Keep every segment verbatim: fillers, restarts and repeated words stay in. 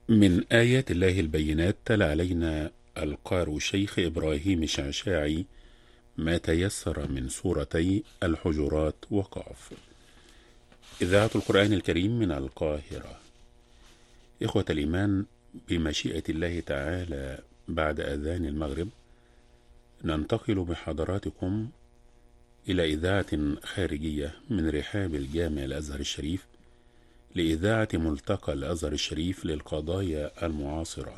من آيات الله البينات تلا علينا القارئ الشيخ إبراهيم الشعشاعي ما تيسر من سورتي الحجرات وقاف. إذاعة القرآن الكريم من القاهرة. إخوة الإيمان، بمشيئة الله تعالى بعد أذان المغرب ننتقل بحضراتكم إلى إذاعة خارجية من رحاب الجامع الأزهر الشريف لإذاعة ملتقى الأزهر الشريف للقضايا المعاصرة.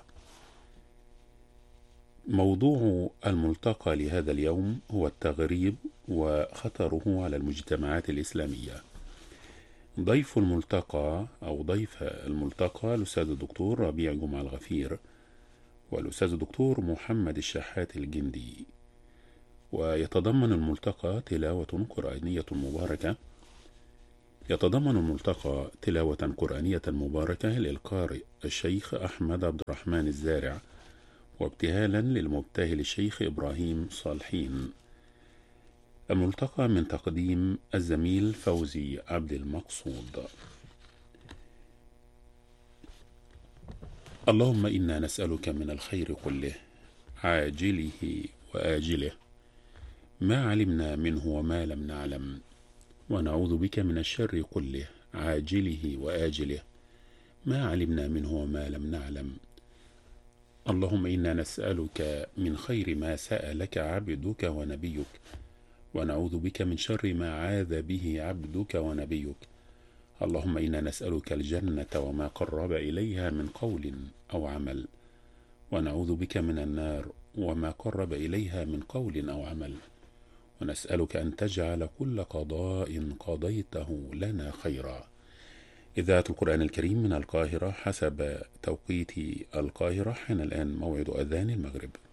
موضوع الملتقى لهذا اليوم هو التغريب وخطره على المجتمعات الإسلامية. ضيف الملتقى أو ضيف الملتقى الأستاذ الدكتور ربيع جمعة الغفير والأستاذ الدكتور محمد الشحات الجندي. ويتضمن الملتقى تلاوة قرآنية مباركة يتضمن الملتقى تلاوة قرآنية مباركة للقارئ الشيخ أحمد عبد الرحمن الزارع، وابتهالا للمبتهل الشيخ إبراهيم صالحين. الملتقى من تقديم الزميل فوزي عبد المقصود. اللهم إنا نسألك من الخير كله عاجله وآجله ما علمنا منه وما لم نعلم، ونعوذ بك من الشر كله عاجله وآجله ما علمنا منه وما لم نعلم. اللهم إنا نسألك من خير ما سألك عبدك ونبيك، ونعوذ بك من شر ما عاذ به عبدك ونبيك. اللهم إنا نسألك الجنة وما قرب إليها من قول أو عمل، ونعوذ بك من النار وما قرب إليها من قول أو عمل، ونسألك أن تجعل كل قضاء قضيته لنا خيرا. إذاعة القرآن الكريم من القاهرة حسب توقيت القاهرة، حين الآن موعد أذان المغرب.